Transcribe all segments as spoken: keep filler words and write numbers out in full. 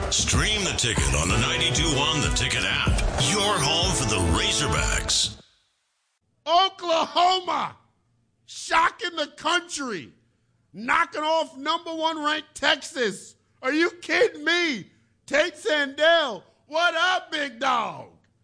Stream the Ticket on the ninety-two point one The Ticket app. Your home for the Razorbacks. Oklahoma, shocking the country, knocking off number one ranked Texas. Are you kidding me? Tate Sandell, what up, big dog?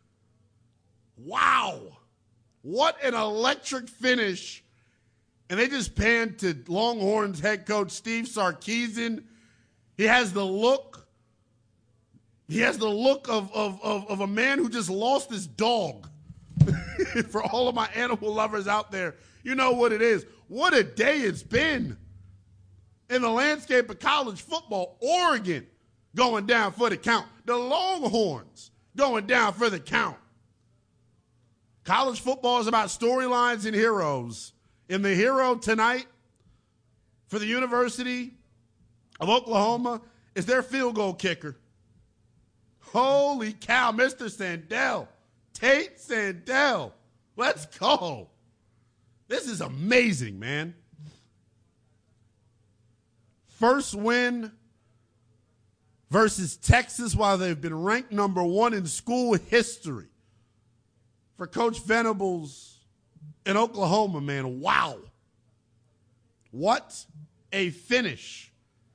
Wow. What an electric finish. And they just panned to Longhorns head coach Steve Sarkisian. He has the look. He has the look of, of, of, of a man who just lost his dog. For all of my animal lovers out there, you know what it is. What a day it's been in the landscape of college football. Oregon going down for the count. The Longhorns going down for the count. College football is about storylines and heroes. And the hero tonight for the University of Oklahoma is their field goal kicker. Holy cow, Mister Sandell. Tate Sandell. Let's go. This is amazing, man. First win versus Texas while they've been ranked number one in school history for Coach Venables in Oklahoma, man. Wow. What a finish.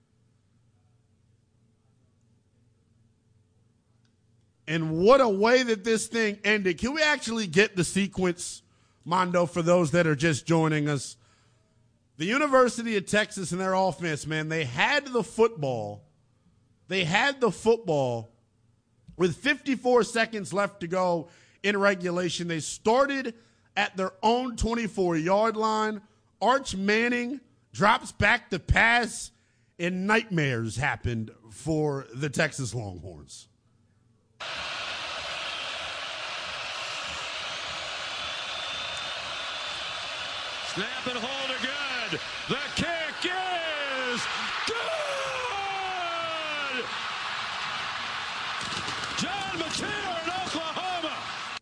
And what a way that this thing ended. Can we actually get the sequence, Mondo, for those that are just joining us? The University of Texas and their offense, man, they had the football. They had the football with fifty-four seconds left to go in regulation. They started at their own twenty-four-yard line. Arch Manning drops back to pass, and nightmares happened for the Texas Longhorns. Snap and hold are good. The kick is good. John Mateer in Oklahoma.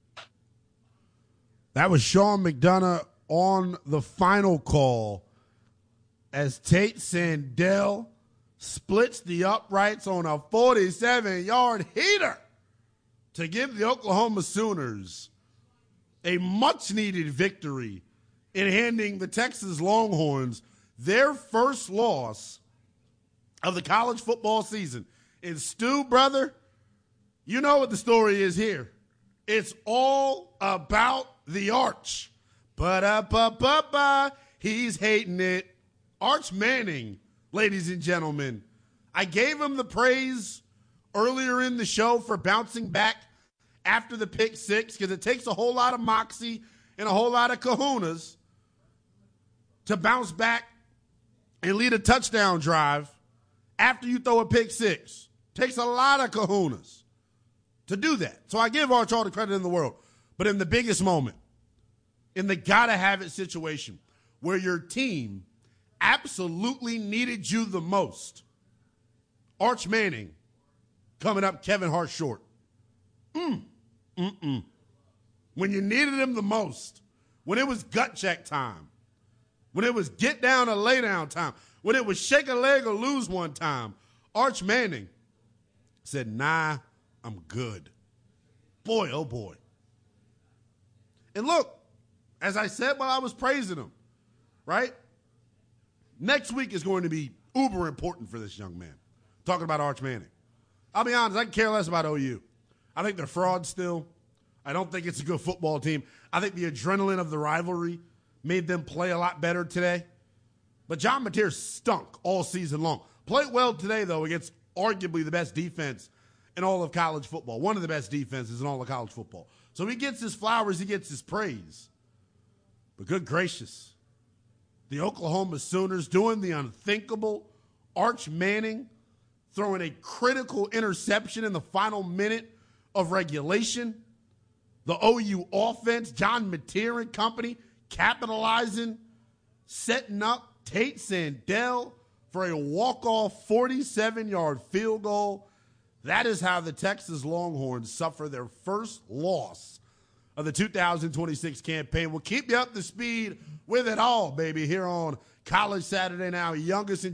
That was Sean McDonough on the final call as Tate Sandell splits the uprights on a forty-seven-yard heater to give the Oklahoma Sooners a much-needed victory in handing the Texas Longhorns their first loss of the college football season. And Stu, brother, you know what the story is here. It's all about the Arch. Ba-da-ba-ba-ba. He's hating it. Arch Manning, ladies and gentlemen. I gave him the praise earlier in the show for bouncing back after the pick six because it takes a whole lot of moxie and a whole lot of kahunas to bounce back and lead a touchdown drive after you throw a pick six. Takes a lot of kahunas to do that. So I give Arch all the credit in the world. But in the biggest moment, in the gotta-have-it situation where your team absolutely needed you the most, Arch Manning coming up Kevin Hart short. Mm, mm-mm. When you needed him the most, when it was gut check time, when it was get down or lay down time, when it was shake a leg or lose one time, Arch Manning said, nah, I'm good. Boy, oh boy. And look, as I said while I was praising him, right? Next week is going to be uber important for this young man. Talking about Arch Manning. I'll be honest, I can care less about O U. I think they're frauds still. I don't think it's a good football team. I think the adrenaline of the rivalry made them play a lot better today. But John Mateer stunk all season long. Played well today, though, against arguably the best defense in all of college football. One of the best defenses in all of college football. So he gets his flowers, he gets his praise. But good gracious, the Oklahoma Sooners doing the unthinkable. Arch Manning throwing a critical interception in the final minute of regulation. The O U offense, John Mateer and company, capitalizing, setting up Tate Sandell for a walk-off forty-seven-yard field goal. That is how the Texas Longhorns suffer their first loss of the two thousand twenty-six campaign. We'll keep you up to speed with it all, baby, here on College Saturday Now. Youngest in